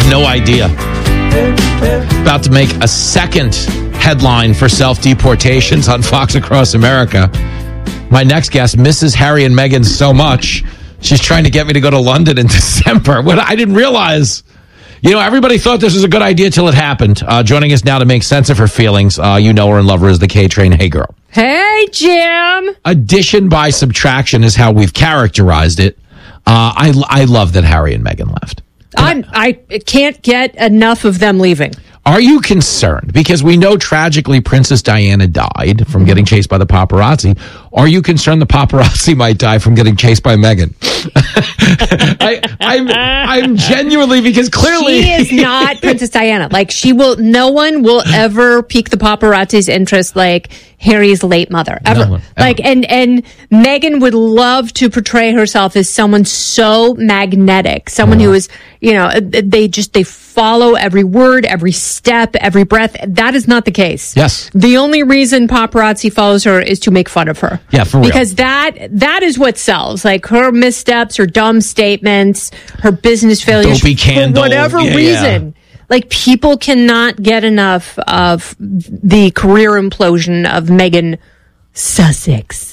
have no idea. About to make a second headline for self-deportations on Fox Across America. My next guest misses Harry and Meghan so much, she's trying to get me to go to London in December. What I didn't realize, everybody thought this was a good idea till it happened. Joining us now to make sense of her feelings, you know her and love her as the K-Train. Hey, girl. Hey, Jim. Addition by subtraction is how we've characterized it. I love that Harry and Meghan left. I can't get enough of them leaving. Are you concerned? Because we know tragically Princess Diana died from getting chased by the paparazzi. Are you concerned the paparazzi might die from getting chased by Meghan? I'm genuinely, because clearly she is not Princess Diana. Like, no one will ever pique the paparazzi's interest like Harry's late mother, ever. No one, ever. Like, and Meghan would love to portray herself as someone so magnetic, someone who is, they follow every word, every step, every breath. That is not the case. Yes. The only reason paparazzi follows her is to make fun of her. Yeah, for real. Because that is what sells. Like, her missteps, her dumb statements, her business failures. Dopey candle. For whatever reason. Yeah. Like, people cannot get enough of the career implosion of Meghan Sussex.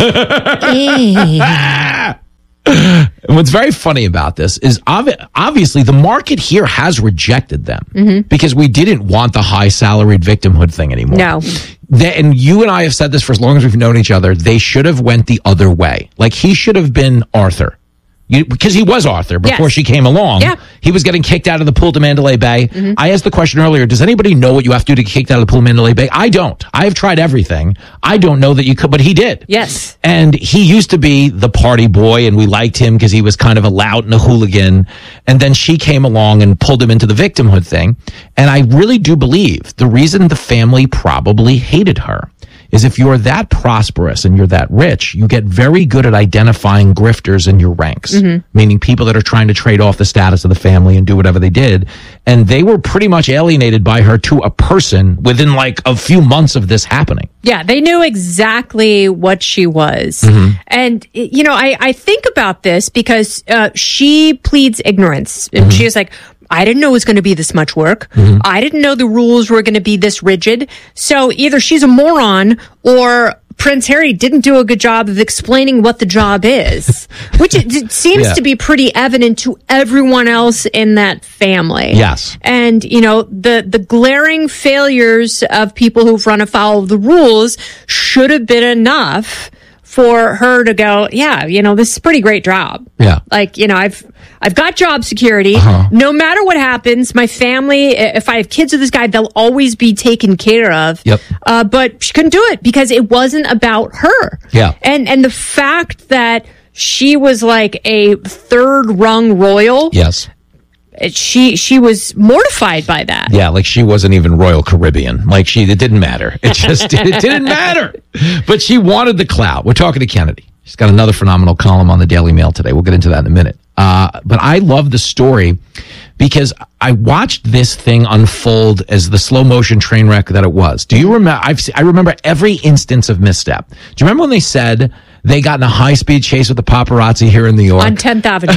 And what's very funny about this is obviously the market here has rejected them because we didn't want the high salaried victimhood thing anymore. No. And you and I have said this for as long as we've known each other. They should have went the other way. Like, he should have been Arthur. Because he was Arthur before she came along. Yeah. He was getting kicked out of the pool to Mandalay Bay. I asked the question earlier, does anybody know what you have to do to get kicked out of the pool to Mandalay Bay? I don't. I have tried everything. I don't know that you could, but he did. Yes. And he used to be the party boy, and we liked him because he was kind of a lout and a hooligan. And then she came along and pulled him into the victimhood thing. And I really do believe the reason the family probably hated her is if you're that prosperous and you're that rich, you get very good at identifying grifters in your ranks, meaning people that are trying to trade off the status of the family and do whatever they did. And they were pretty much alienated by her to a person within like a few months of this happening. Yeah, they knew exactly what she was. And, I think about this because she pleads ignorance. And she is like, I didn't know it was going to be this much work. I didn't know the rules were going to be this rigid. So either she's a moron or Prince Harry didn't do a good job of explaining what the job is, which it seems to be pretty evident to everyone else in that family. Yes. And, the glaring failures of people who've run afoul of the rules should have been enough for her to go, this is a pretty great job. Yeah. Like, I've got job security. No matter what happens, my family, if I have kids with this guy, they'll always be taken care of. Yep. But she couldn't do it because it wasn't about her. Yeah. And the fact that she was like a third rung royal. Yes. She was mortified by that. Yeah, like she wasn't even Royal Caribbean. Like it didn't matter. It didn't matter. But she wanted the clout. We're talking to Kennedy. She's got another phenomenal column on the Daily Mail today. We'll get into that in a minute. But I love the story because I watched this thing unfold as the slow motion train wreck that it was. Do you remember? I remember every instance of misstep. Do you remember when they said they got in a high speed chase with the paparazzi here in New York? On 10th Avenue.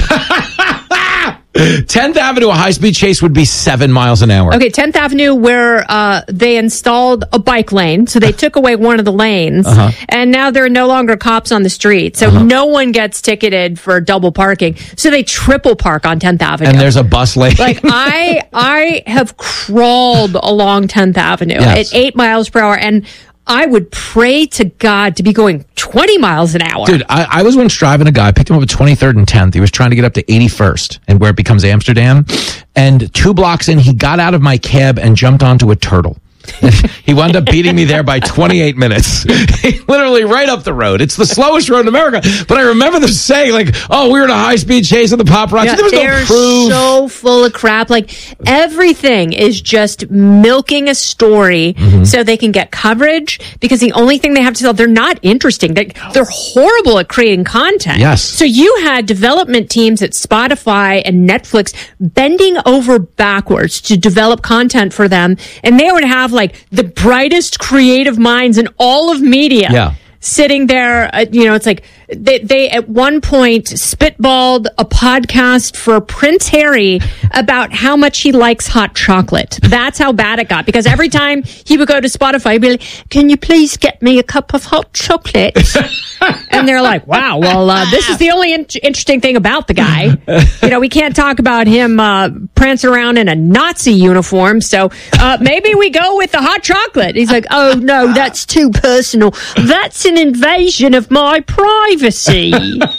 10th Avenue, a high-speed chase would be 7 miles an hour. Okay, 10th Avenue, where they installed a bike lane, so they took away one of the lanes, and now there are no longer cops on the street, so no one gets ticketed for double parking. So they triple park on 10th Avenue. And there's a bus lane. Like, I have crawled along 10th Avenue at 8 miles per hour, and I would pray to God to be going 20 miles an hour. Dude, I was once driving a guy, picked him up at 23rd and 10th. He was trying to get up to 81st and where it becomes Amsterdam. And 2 blocks in, he got out of my cab and jumped onto a turtle. He wound up beating me there by 28 minutes. Literally right up the road. It's the slowest road in America. But I remember them saying, like, oh, we were in a high-speed chase of the paparazzi. Yeah, there was no proof. They're so full of crap. Like, everything is just milking a story so they can get coverage, because the only thing they have to sell, they're not interesting. They're horrible at creating content. Yes. So you had development teams at Spotify and Netflix bending over backwards to develop content for them, and they would have like the brightest creative minds in all of media sitting there. It's like they at one point spitballed a podcast for Prince Harry about how much he likes hot chocolate. That's how bad it got, because every time he would go to Spotify, he'd be like, can you please get me a cup of hot chocolate? And they're like, wow, well, this is the only interesting thing about the guy. You know, we can't talk about him prancing around in a Nazi uniform, so maybe we go with the hot chocolate. He's like, oh, no, that's too personal. That's an invasion of my privacy.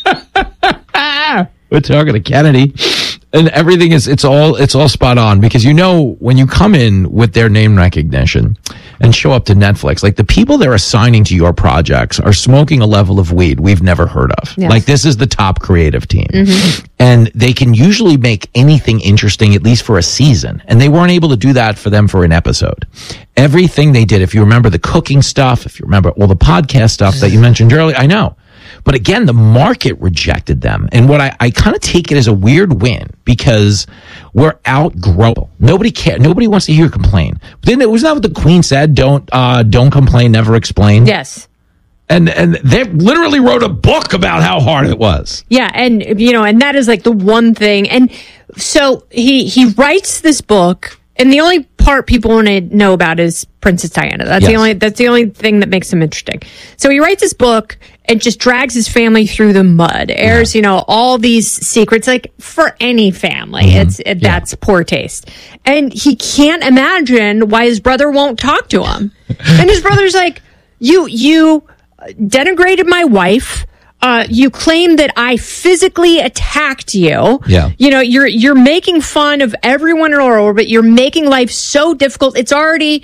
We're talking to Kennedy, and everything it's all spot on, because you know when you come in with their name recognition and show up to Netflix, like the people they're assigning to your projects are smoking a level of weed we've never heard of. Yes. Like this is the top creative team, and they can usually make anything interesting at least for a season, and they weren't able to do that for them for an episode. Everything they did, if you remember the cooking stuff, if you remember all the podcast stuff that you mentioned earlier, I know. But again, the market rejected them. And what I kind of take it as a weird win, because we're outgrown. Nobody cares. Nobody wants to hear you complain. Wasn't that what the Queen said? Don't complain, never explain. Yes. And they literally wrote a book about how hard it was. Yeah, and you know, and that is like the one thing. And so he writes this book, and the only part people want to know about is Princess Diana. That's the only thing that makes him interesting. So he writes this book and just drags his family through the mud, airs, you know, all these secrets, like for any family, that's poor taste. And he can't imagine why his brother won't talk to him. And his brother's like, you denigrated my wife. You claim that I physically attacked you. Yeah. You know, you're making fun of everyone in our orbit. You're making life so difficult. It's already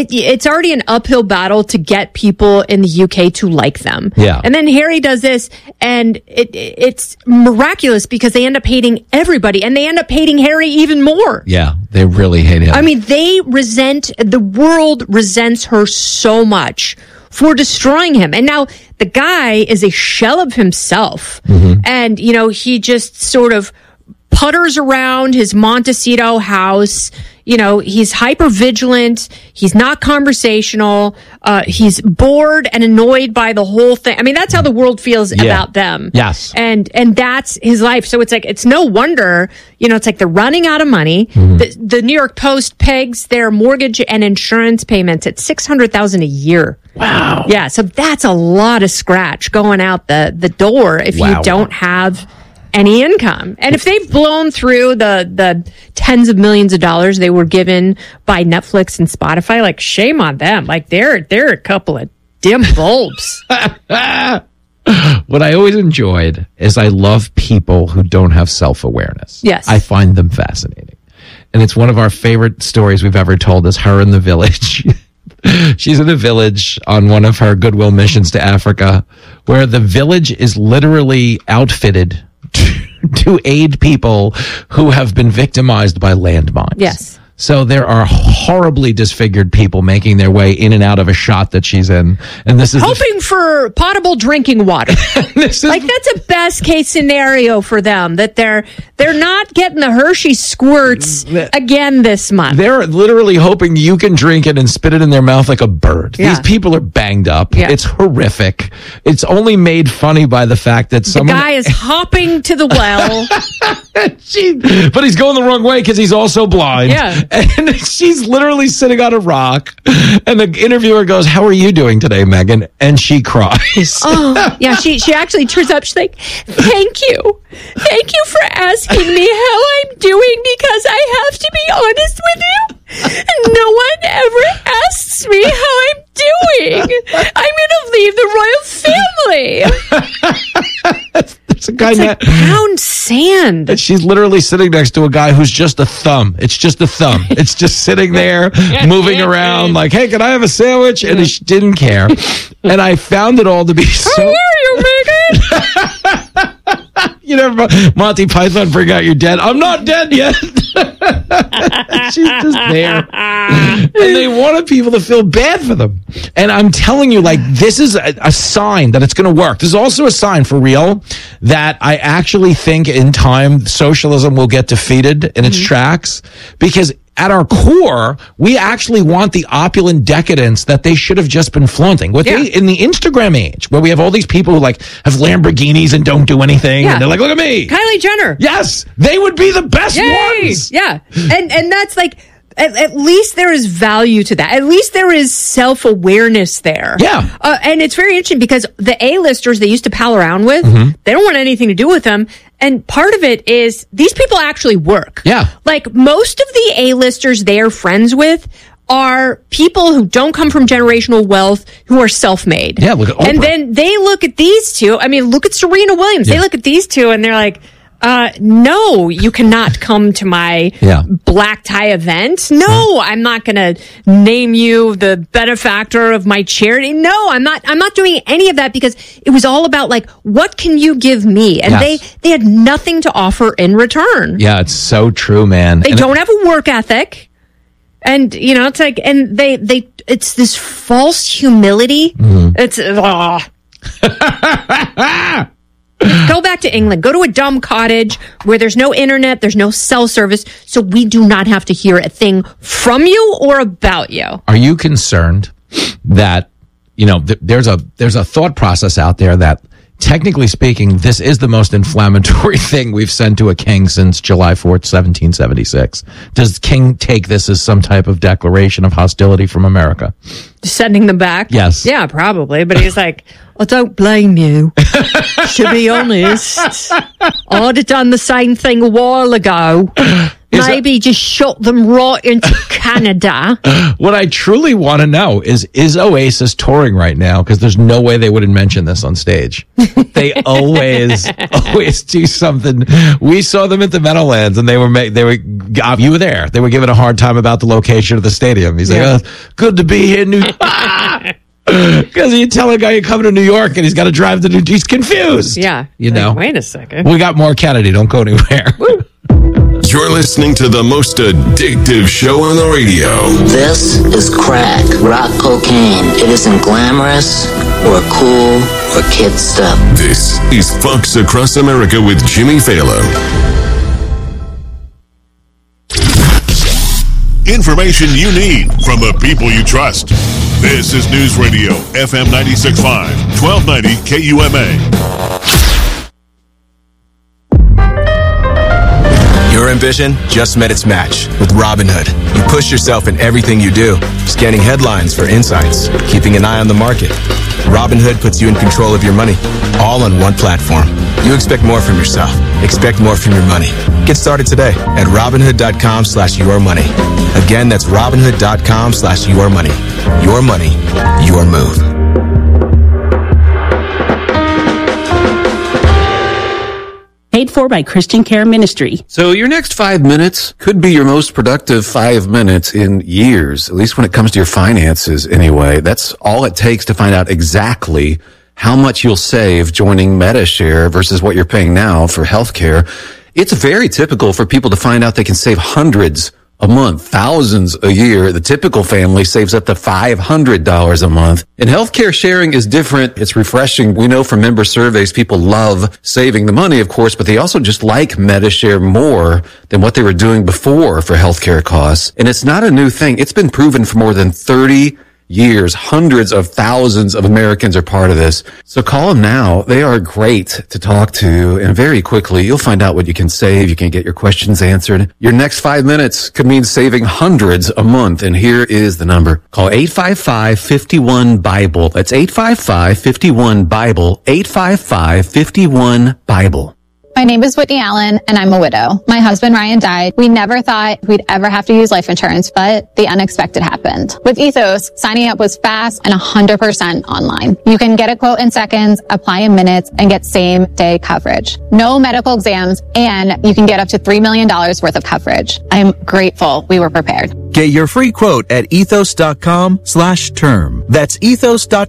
an uphill battle to get people in the UK to like them. Yeah. And then Harry does this, and it's miraculous because they end up hating everybody, and they end up hating Harry even more. Yeah, they really hate him. I mean, the world resents her so much for destroying him. And now the guy is a shell of himself. And, you know, he just sort of putters around his Montecito house. You know, he's hyper vigilant. He's not conversational. He's bored and annoyed by the whole thing. I mean, that's how the world feels about them. Yes. And that's his life. So it's like, it's no wonder, you know, it's like they're running out of money. The New York Post pegs their mortgage and insurance payments at $600,000 a year. Wow. Yeah. So that's a lot of scratch going out the door if you don't have any income. And if they've blown through the tens of millions of dollars they were given by Netflix and Spotify, like shame on them. Like they're a couple of dim bulbs. What I always enjoyed is I love people who don't have self-awareness. Yes. I find them fascinating. And it's one of our favorite stories we've ever told is her in the village. She's in a village on one of her goodwill missions to Africa, where the village is literally outfitted to aid people who have been victimized by landmines. Yes. So there are horribly disfigured people making their way in and out of a shot that she's in. And this is hoping for potable drinking water. That's a best case scenario for them, that they're not getting the Hershey squirts again this month. They're literally hoping you can drink it and spit it in their mouth like a bird. Yeah. These people are banged up. Yeah. It's horrific. It's only made funny by the fact that the guy is hopping to the well. But he's going the wrong way because he's also blind. Yeah. And she's literally sitting on a rock. And the interviewer goes, "How are you doing today, Megan?" And she cries. Oh, yeah. She actually turns up. She's like, "Thank you. Thank you for asking me how I'm doing, because I have to be honest with you. No one ever asks me how I'm doing. I'm going to leave the royal family." It's a guy it's like pound sand. And she's literally sitting next to a guy who's just a thumb. It's just a thumb. It's just sitting there, moving around like, "Hey, can I have a sandwich?" And she didn't care. And I found it all to be so... How are you, Megan? You know, Monty Python, bring out your dead. I'm not dead yet. She's just there. And they wanted people to feel bad for them. And I'm telling you, like, this is a sign that it's going to work. This is also a sign, for real, that I actually think in time socialism will get defeated in its tracks. Because at our core, we actually want the opulent decadence that they should have just been flaunting. In the Instagram age, where we have all these people who like have Lamborghinis and don't do anything, and they're like, look at me. Kylie Jenner. Yes, they would be the best ones. Yeah. And that's like, at least there is value to that. At least there is self-awareness there. Yeah. And it's very interesting because the A-listers they used to pal around with, they don't want anything to do with them. And part of it is these people actually work. Yeah. Like most of the A-listers they're friends with are people who don't come from generational wealth, who are self-made. Yeah, look at Oprah. And then they look at these two. I mean, look at Serena Williams. Yeah. They look at these two and they're like, no, you cannot come to my black tie event. No, I'm not going to name you the benefactor of my charity. No, I'm not doing any of that because it was all about like, what can you give me? And they had nothing to offer in return. Yeah, it's so true, man. They don't have a work ethic. And, you know, it's like, and it's this false humility. It's, go back to England. Go to a dumb cottage where there's no internet, there's no cell service, so we do not have to hear a thing from you or about you. Are you concerned that, you know, there's a thought process out there that, technically speaking, this is the most inflammatory thing we've sent to a king since July 4th, 1776. Does King take this as some type of declaration of hostility from America? Sending them back? Yes. Yeah, probably. But he's like, I don't blame you. To be honest, I'd have done the same thing a while ago. Maybe just shot them right into Canada. What I truly want to know is Oasis touring right now? Because there's no way they wouldn't mention this on stage. They always do something. We saw them at the Meadowlands, and you were there. They were giving a hard time about the location of the stadium. He's like, good to be here, New. Because you tell a guy you're coming to New York and he's got to drive to New. He's confused. Yeah, you know. Wait a second. We got more Kennedy. Don't go anywhere. You're listening to the most addictive show on the radio. This is crack, rock cocaine. It isn't glamorous or cool or kid stuff. This is Fox Across America with Jimmy Fallon. Information you need from the people you trust. This is News Radio, FM 96.5, 1290 KUMA. Your ambition just met its match with Robinhood. You push yourself in everything you do, scanning headlines for insights, keeping an eye on the market. Robinhood puts you in control of your money, all on one platform. You expect more from yourself. Expect more from your money. Get started today at Robinhood.com/yourmoney. Again, that's Robinhood.com/yourmoney. Your money, your move. Paid for by Christian Care Ministry. So your next 5 minutes could be your most productive 5 minutes in years, at least when it comes to your finances anyway. That's all it takes to find out exactly how much you'll save joining MediShare versus what you're paying now for healthcare. It's very typical for people to find out they can save hundreds a month, thousands a year. The typical family saves up to $500 a month. And healthcare sharing is different. It's refreshing. We know from member surveys, people love saving the money, of course, but they also just like MediShare more than what they were doing before for healthcare costs. And it's not a new thing. It's been proven for more than 30 years. Hundreds of thousands of Americans are part of this. So call them now. They are great to talk to, and very quickly you'll find out what you can save. You can get your questions answered. Your next 5 minutes could mean saving hundreds a month, and here is the number. Call 855-51-BIBLE. That's 855-51-BIBLE. 855-51-BIBLE. My name is Whitney Allen, and I'm a widow. My husband, Ryan, died. We never thought we'd ever have to use life insurance, but the unexpected happened. With Ethos, signing up was fast and 100% online. You can get a quote in seconds, apply in minutes, and get same-day coverage. No medical exams, and you can get up to $3 million worth of coverage. I'm grateful we were prepared. Get your free quote at ethos.com/term. That's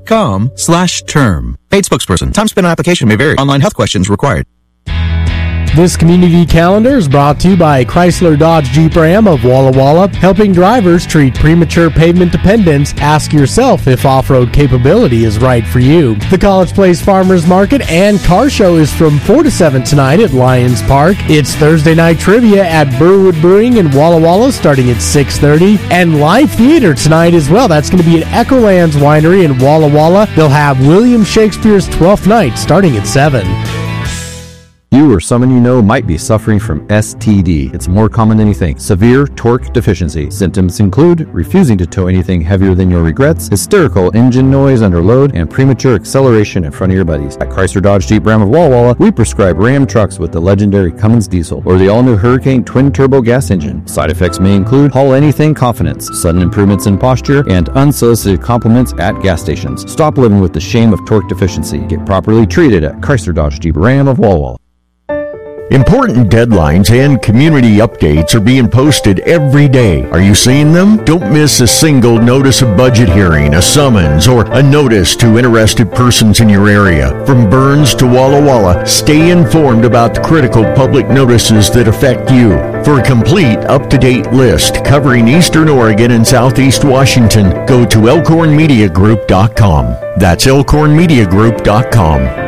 ethos.com/term. Paid spokesperson. Time spent on application may vary. Online health questions required. This community calendar is brought to you by Chrysler Dodge Jeep Ram of Walla Walla, helping drivers treat premature pavement dependence. Ask yourself if off-road capability is right for you. The College Place Farmers Market and Car Show is from 4 to 7 tonight at Lions Park. It's Thursday night trivia at Burwood Brewing in Walla Walla starting at 6:30. And live theater tonight as well. That's going to be at Echolands Winery in Walla Walla. They'll have William Shakespeare's Twelfth Night starting at 7. You or someone you know might be suffering from STD. It's more common than you think. Severe torque deficiency. Symptoms include refusing to tow anything heavier than your regrets, hysterical engine noise under load, and premature acceleration in front of your buddies. At Chrysler Dodge Jeep Ram of Walla Walla, we prescribe Ram trucks with the legendary Cummins diesel or the all-new Hurricane twin-turbo gas engine. Side effects may include haul anything confidence, sudden improvements in posture, and unsolicited compliments at gas stations. Stop living with the shame of torque deficiency. Get properly treated at Chrysler Dodge Jeep Ram of Walla Walla. Important deadlines and community updates are being posted every day. Are you seeing them? Don't miss a single notice of budget hearing, a summons, or a notice to interested persons in your area. From Burns to Walla Walla, stay informed about the critical public notices that affect you. For a complete, up-to-date list covering Eastern Oregon and Southeast Washington, go to elkhornmediagroup.com. That's elkhornmediagroup.com.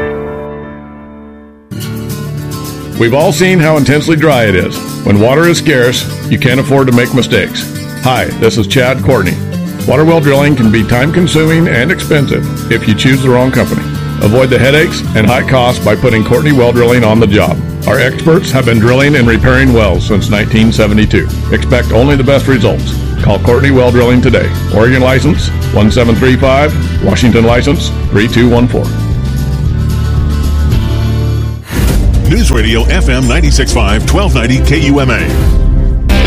We've all seen how intensely dry it is. When water is scarce, you can't afford to make mistakes. Hi, this is Chad Courtney. Water well drilling can be time-consuming and expensive if you choose the wrong company. Avoid the headaches and high costs by putting Courtney Well Drilling on the job. Our experts have been drilling and repairing wells since 1972. Expect only the best results. Call Courtney Well Drilling today. Oregon license 1735, Washington license 3214. News Radio FM 96.5, 1290 KUMA.